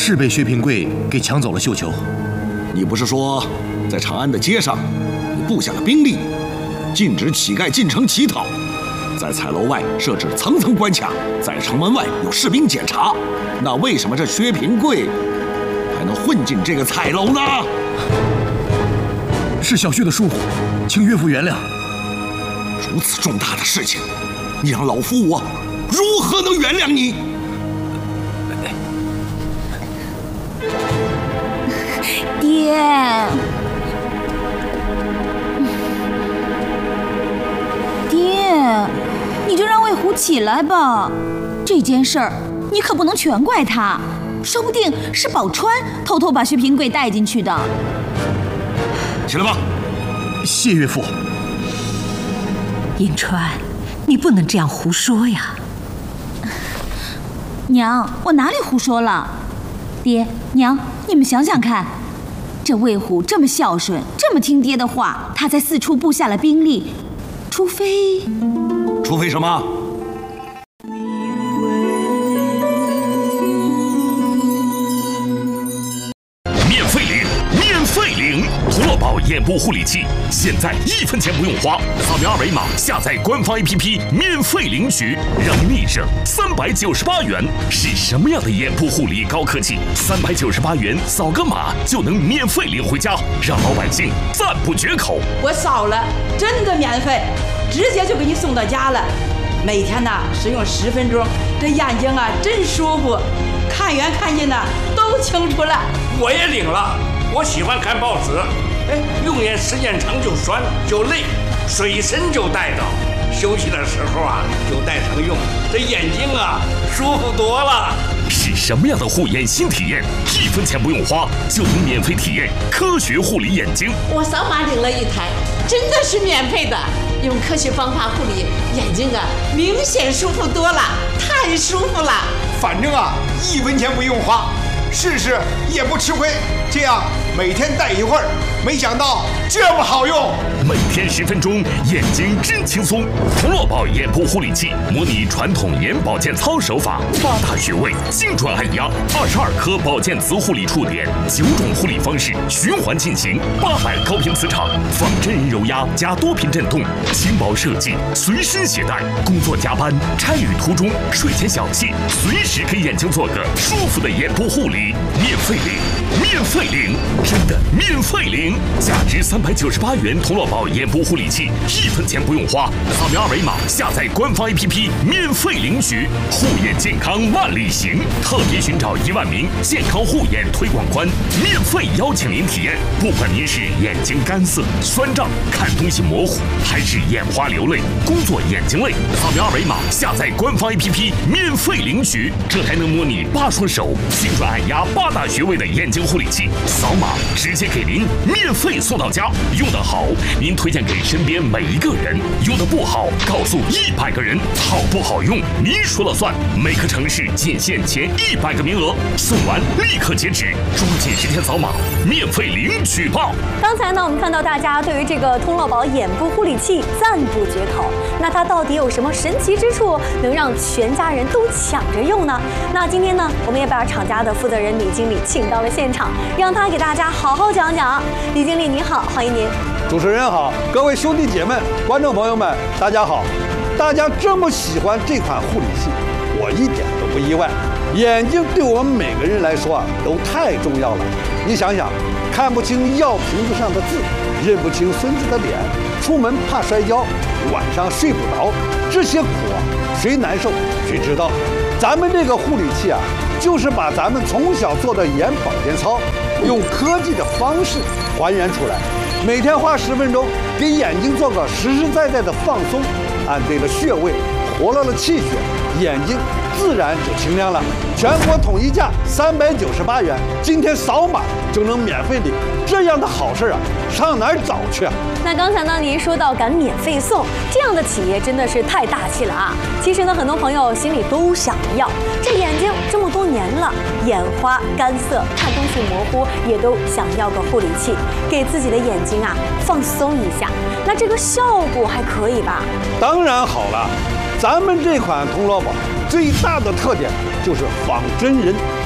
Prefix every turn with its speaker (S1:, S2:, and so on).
S1: 是被薛平贵给抢走了绣球。
S2: 你不是说在长安的街上，你布下了兵力，禁止乞丐进城乞讨，在彩楼外设置层层关卡，在城门外有士兵检查。那为什么这薛平贵还能混进这个彩楼呢？
S1: 是小婿的疏忽，请岳父原谅。
S2: 如此重大的事情，你让老夫我如何能原谅你？
S3: 爹，爹，你就让魏虎起来吧。这件事儿你可不能全怪他，说不定是宝钏偷偷把薛平贵带进去的。
S2: 起来吧。
S1: 谢岳父。
S4: 银川，你不能这样胡说呀！
S3: 娘，我哪里胡说了？爹娘，你们想想看，这魏虎这么孝顺，这么听爹的话，他在四处布下了兵力，除非
S2: 什么？
S5: 胡乐宝眼部护理器现在1分钱不用花，扫描二维码下载官方 APP 免费领取，让你省398元。是什么样的眼部护理高科技？398元扫个码就能免费领回家，让老百姓赞不绝口。
S6: 我扫了，真的免费，直接就给你送到家了。每天呢使用10分钟，这眼睛啊真舒服，看远看近呢都清楚了。
S7: 我也领了。我喜欢看报纸，用眼时间长就酸就累，随身就带着，休息的时候啊就带上用，这眼睛啊舒服多了。
S5: 是什么样的护眼新体验？1分钱不用花就能免费体验科学护理眼睛。
S8: 我扫码领了一台，真的是免费的，用科学方法护理眼睛啊，明显舒服多了，太舒服了。
S9: 反正啊，1分钱不用花，试试也不吃亏。这样每天戴一会儿，没想到这么好用。
S5: 每天10分钟，眼睛真轻松。童乐宝眼部护理器模拟传统眼保健操手法，8大穴位精准按压，22颗保健磁护理触点，9种护理方式循环进行，800高频磁场，仿真人揉压加多频震动，轻薄设计，随身携带。工作加班、差旅途中、睡前小憩，随时给眼睛做个舒服的眼部护理，免费领，免费领，真的免费领！价值398元童乐宝眼部护理器，1分钱不用花，扫描二维码下载官方 APP 免费领取。护眼健康万里行，特别寻找1万名健康护眼推广官，免费邀请您体验。不管您是眼睛干涩、酸胀、看东西模糊，还是眼花流泪、工作眼睛累，扫描二维码下载官方 APP 免费领取。这台能模拟8双手精准按压8大穴位的眼睛护理器，扫码直接给您免费送到家。用得好，您推荐给身边每一个人；用得不好，告诉100个人。好不好用，您说了算。每个城市仅限前100个名额，送完立刻截止，抓紧时间扫码，免费领取吧。
S10: 刚才呢，我们看到大家对于这个通乐宝眼部护理器赞不绝口。那它到底有什么神奇之处，能让全家人都抢着用呢？那今天呢，我们也把厂家的负责人李经理请到了现场，让他给大家好好讲讲。李经理您好，欢迎您。
S11: 主持人好，各位兄弟姐妹、观众朋友们，大家好。大家这么喜欢这款护理器，我一点都不意外。眼睛对我们每个人来说啊，都太重要了。你想想，看不清药瓶子上的字，认不清孙子的脸，出门怕摔跤，晚上睡不着，这些苦啊，谁难受谁知道。咱们这个护理器啊，就是把咱们从小做的眼保健操，用科技的方式还原出来。每天花10分钟，给眼睛做个实实在在的放松，按对了穴位，活络了气血，眼睛自然就清亮了。全国统一价398元，今天扫码就能免费领，这样的好事啊，上哪儿找去啊？
S10: 那刚才呢，您说到敢免费送，这样的企业真的是太大气了啊！其实呢，很多朋友心里都想要，这眼睛这么多年了，眼花、干涩、看东西模糊，也都想要个护理器，给自己的眼睛啊放松一下。那这个效果还可以吧？
S11: 当然好了，咱们这款通乐宝最大的特点就是仿真人